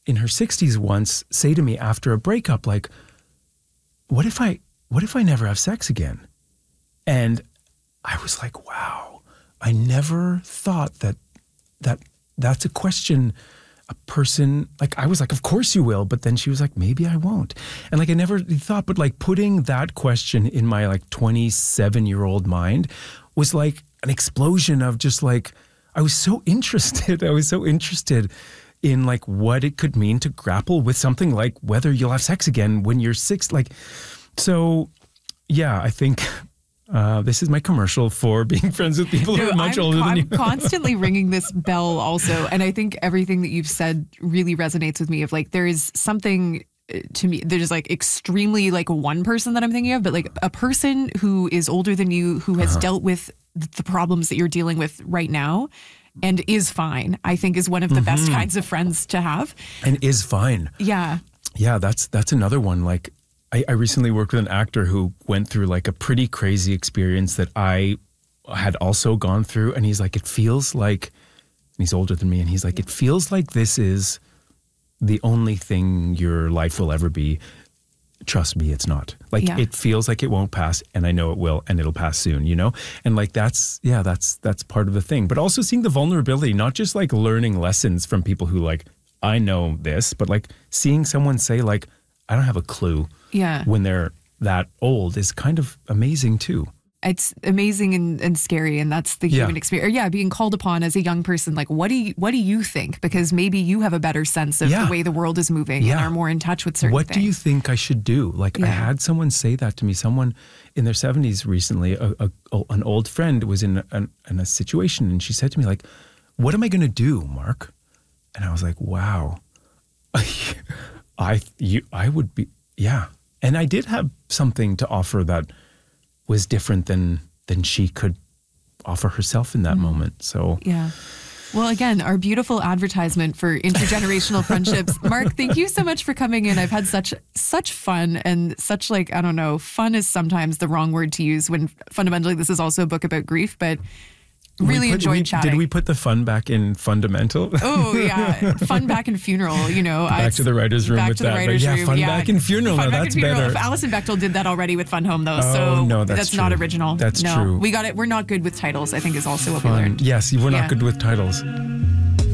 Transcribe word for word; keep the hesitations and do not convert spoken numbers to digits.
in her sixties once say to me after a breakup, like, what if I, what if I never have sex again? And I was like, wow, I never thought that, that that's a question a person, like, I was like, of course you will. But then she was like, maybe I won't. And like, I never thought, but like putting that question in my like twenty-seven year old mind was like an explosion of just like, I was so interested. I was so interested in like what it could mean to grapple with something like whether you'll have sex again when you're six. Like, so yeah, I think Uh, this is my commercial for being friends with people who are much I'm, older than I'm you. I'm constantly ringing this bell also. And I think everything that you've said really resonates with me of like, there is something to me, there's like extremely like one person that I'm thinking of, but like a person who is older than you, who has uh-huh. dealt with the problems that you're dealing with right now and is fine, I think is one of the mm-hmm. best kinds of friends to have. And is fine. Yeah. Yeah, that's that's another one. Like, I, I recently worked with an actor who went through like a pretty crazy experience that I had also gone through. And he's like, it feels like, and he's older than me, and he's like, it feels like this is the only thing your life will ever be. Trust me, it's not. Like, yeah. It feels like it won't pass, and I know it will, and it'll pass soon, you know? And like, that's, yeah, that's, that's part of the thing. But also seeing the vulnerability, not just like learning lessons from people who like, I know this, but like seeing someone say like, I don't have a clue. Yeah. When they're that old is kind of amazing too. It's amazing and, and scary, and that's the human yeah. experience. Yeah, being called upon as a young person, like, what do you, what do you think? Because maybe you have a better sense of yeah. the way the world is moving yeah. and are more in touch with certain what things. What do you think I should do? Like, yeah. I had someone say that to me. Someone in their seventies recently, a, a, an old friend was in a, in a situation, and she said to me, like, what am I going to do, Mark? And I was like, wow, I, you, I would be, yeah. And I did have something to offer that was different than than she could offer herself in that mm. moment. So yeah. Well, again, our beautiful advertisement for intergenerational friendships. Mark, thank you so much for coming in. I've had such such fun and such like, I don't know, fun is sometimes the wrong word to use when fundamentally this is also a book about grief, but really put, enjoyed we, chatting. Did we put the fun back in fundamental? Oh, yeah. Fun back in funeral, you know. Back I, to the writer's room with that. Right? Yeah, fun yeah. back in funeral. Fun now, that's funeral. better. Alison Bechtel did that already with Fun Home, though. Oh, so no, that's, that's true. not original. That's no. true. We got it. We're not good with titles, I think is also what fun. we learned. Yes, we're not yeah. good with titles.